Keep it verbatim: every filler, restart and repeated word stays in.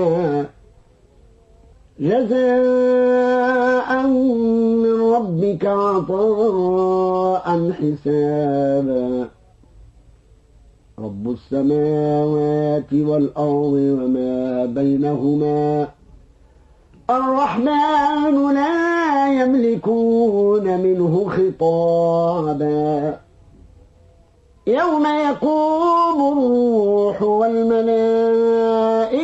جزاء من ربك عطاء حسابا رب السماوات والأرض وما بينهما الرحمن لا يملكون منه خطابا يوم يقوم الروح والملائكة